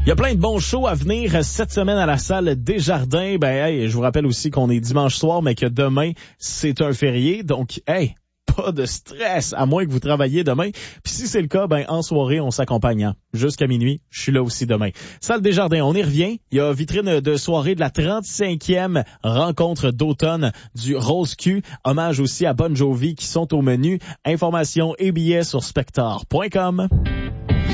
Il y a plein de bons shows à venir cette semaine à la salle Desjardins. Je vous rappelle aussi qu'on est dimanche soir, mais que demain, c'est un férié. Donc, pas de stress, à moins que vous travailliez demain. Puis si c'est le cas, en soirée, on s'accompagne. Jusqu'à minuit, je suis là aussi demain. Salle Desjardins, on y revient. Il y a vitrine de soirée de la 35e rencontre d'automne du Rose Q. Hommage aussi à Bon Jovi qui sont au menu. Informations et billets sur spector.com.